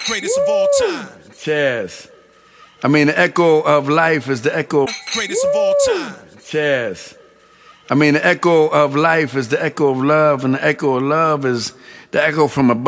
Greatest of all time. Cheers. I mean, the echo of life is the echo. Greatest of all time. Cheers. I mean, the echo of life is the echo of love, and the echo of love is the echo from above.